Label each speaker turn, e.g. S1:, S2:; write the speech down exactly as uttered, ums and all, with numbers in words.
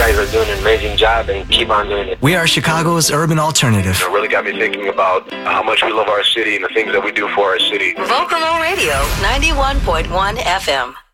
S1: guys are doing an amazing job and keep on doing it.
S2: We are Chicago's urban alternative.
S1: It really got me thinking about how much we love our city and the things that we do for our city.
S3: Vocal Radio, ninety-one point one F M.